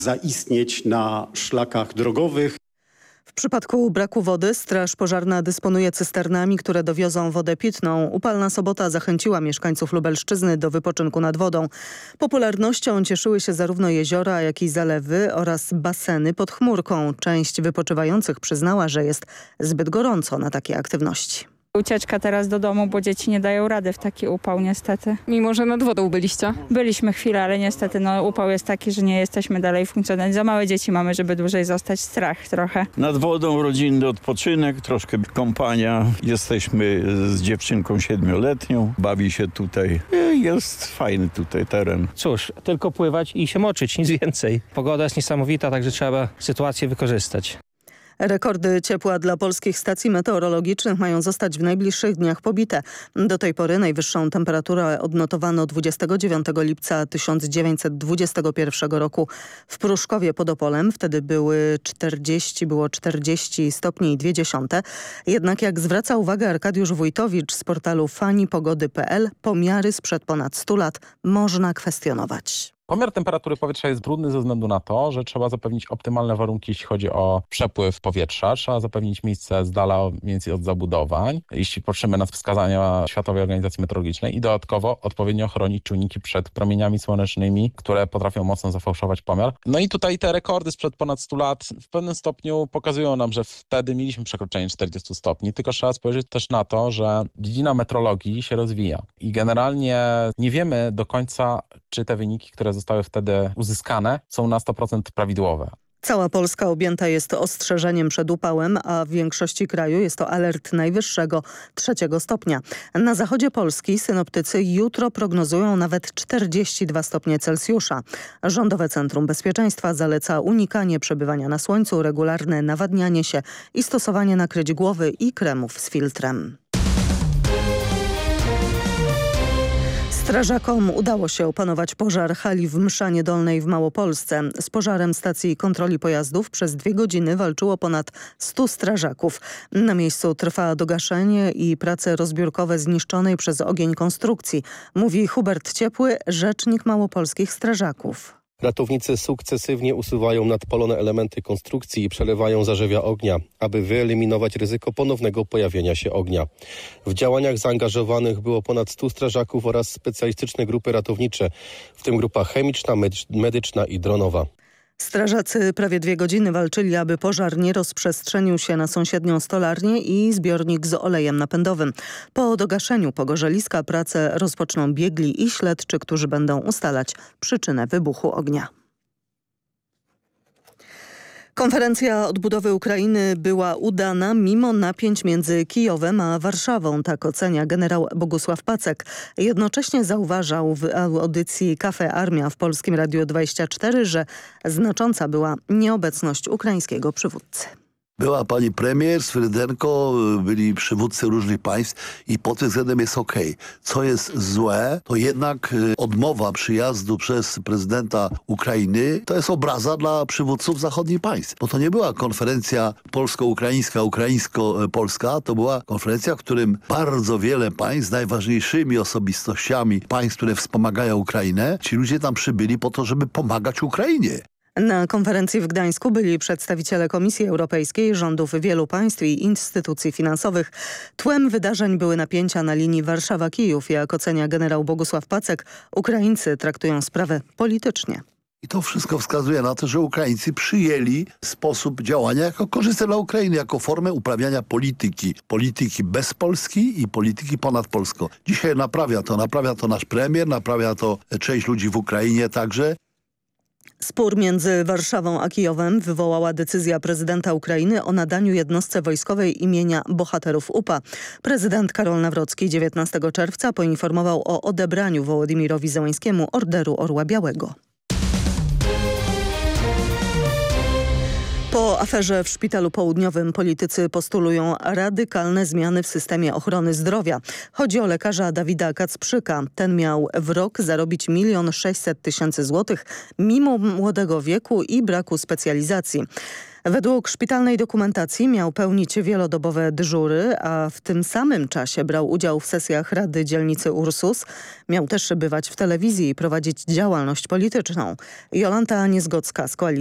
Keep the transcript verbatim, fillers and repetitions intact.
zaistnieć na szlakach drogowych. W przypadku braku wody Straż Pożarna dysponuje cysternami, które dowiozą wodę pitną. Upalna sobota zachęciła mieszkańców Lubelszczyzny do wypoczynku nad wodą. Popularnością cieszyły się zarówno jeziora, jak i zalewy oraz baseny pod chmurką. Część wypoczywających przyznała, że jest zbyt gorąco na takie aktywności. Ucieczka teraz do domu, bo dzieci nie dają rady w taki upał niestety. Mimo że nad wodą byliście? Byliśmy chwilę, ale niestety no, upał jest taki, że nie jesteśmy dalej funkcjonować. Za małe dzieci mamy, żeby dłużej zostać. Strach trochę. Nad wodą rodzinny odpoczynek, troszkę kąpania. Jesteśmy z dziewczynką siedmioletnią. Bawi się tutaj. Jest fajny tutaj teren. Cóż, tylko pływać i się moczyć, nic więcej. Pogoda jest niesamowita, także trzeba sytuację wykorzystać. Rekordy ciepła dla polskich stacji meteorologicznych mają zostać w najbliższych dniach pobite. Do tej pory najwyższą temperaturę odnotowano dwudziestego dziewiątego lipca tysiąc dziewięćset dwudziestego pierwszego roku w Pruszkowie pod Opolem. Wtedy były czterdzieści, było czterdzieści stopni i dwie dziesiąte. Jednak jak zwraca uwagę Arkadiusz Wójtowicz z portalu fani pogody kropka p l, pomiary sprzed ponad stu lat można kwestionować. Pomiar temperatury powietrza jest trudny ze względu na to, że trzeba zapewnić optymalne warunki, jeśli chodzi o przepływ powietrza. Trzeba zapewnić miejsce z dala mniej więcej od zabudowań, jeśli patrzymy na wskazania Światowej Organizacji Meteorologicznej, i dodatkowo odpowiednio chronić czujniki przed promieniami słonecznymi, które potrafią mocno zafałszować pomiar. No i tutaj te rekordy sprzed ponad stu lat w pewnym stopniu pokazują nam, że wtedy mieliśmy przekroczenie czterdziestu stopni, tylko trzeba spojrzeć też na to, że dziedzina metrologii się rozwija i generalnie nie wiemy do końca, czy te wyniki, które zostały wtedy uzyskane, są na sto procent prawidłowe. Cała Polska objęta jest ostrzeżeniem przed upałem, a w większości kraju jest to alert najwyższego trzeciego stopnia. Na zachodzie Polski synoptycy jutro prognozują nawet czterdzieści dwa stopnie Celsjusza. Rządowe Centrum Bezpieczeństwa zaleca unikanie przebywania na słońcu, regularne nawadnianie się i stosowanie nakryć głowy i kremów z filtrem. Strażakom udało się opanować pożar hali w Mszanie Dolnej w Małopolsce. Z pożarem stacji kontroli pojazdów przez dwie godziny walczyło ponad stu strażaków. Na miejscu trwa dogaszenie i prace rozbiórkowe zniszczonej przez ogień konstrukcji, mówi Hubert Ciepły, rzecznik małopolskich strażaków. Ratownicy sukcesywnie usuwają nadpalone elementy konstrukcji i przelewają zarzewia ognia, aby wyeliminować ryzyko ponownego pojawienia się ognia. W działaniach zaangażowanych było ponad stu strażaków oraz specjalistyczne grupy ratownicze, w tym grupa chemiczna, medyczna i dronowa. Strażacy prawie dwie godziny walczyli, aby pożar nie rozprzestrzenił się na sąsiednią stolarnię i zbiornik z olejem napędowym. Po dogaszeniu pogorzeliska pracę rozpoczną biegli i śledczy, którzy będą ustalać przyczynę wybuchu ognia. Konferencja odbudowy Ukrainy była udana mimo napięć między Kijowem a Warszawą, tak ocenia generał Bogusław Pacek. Jednocześnie zauważał w audycji Cafe Armia w Polskim Radiu dwadzieścia cztery, że znacząca była nieobecność ukraińskiego przywódcy. Była pani premier Swyrydenko, byli przywódcy różnych państw i pod tym względem jest okej. Co jest złe, to jednak odmowa przyjazdu przez prezydenta Ukrainy to jest obraza dla przywódców zachodnich państw. Bo to nie była konferencja polsko-ukraińska, ukraińsko-polska, to była konferencja, w którym bardzo wiele państw z najważniejszymi osobistościami państw, które wspomagają Ukrainę, ci ludzie tam przybyli po to, żeby pomagać Ukrainie. Na konferencji w Gdańsku byli przedstawiciele Komisji Europejskiej, rządów wielu państw i instytucji finansowych. Tłem wydarzeń były napięcia na linii Warszawa-Kijów. Jak ocenia generał Bogusław Pacek, Ukraińcy traktują sprawę politycznie. I to wszystko wskazuje na to, że Ukraińcy przyjęli sposób działania jako korzystny dla Ukrainy, jako formę uprawiania polityki. Polityki bez Polski i polityki ponad Polską. Dzisiaj naprawia to, naprawia to nasz premier, naprawia to część ludzi w Ukrainie także. Spór między Warszawą a Kijowem wywołała decyzja prezydenta Ukrainy o nadaniu jednostce wojskowej imienia bohaterów U P A. Prezydent Karol Nawrocki dziewiętnastego czerwca poinformował o odebraniu Wołodymyrowi Zełańskiemu Orderu Orła Białego. Po aferze w Szpitalu Południowym politycy postulują radykalne zmiany w systemie ochrony zdrowia. Chodzi o lekarza Dawida Kacprzyka. Ten miał w rok zarobić milion sześćset tysięcy złotych mimo młodego wieku i braku specjalizacji. Według szpitalnej dokumentacji miał pełnić wielodobowe dyżury, a w tym samym czasie brał udział w sesjach Rady Dzielnicy Ursus. Miał też bywać w telewizji i prowadzić działalność polityczną. Jolanta Niezgocka z Koalicji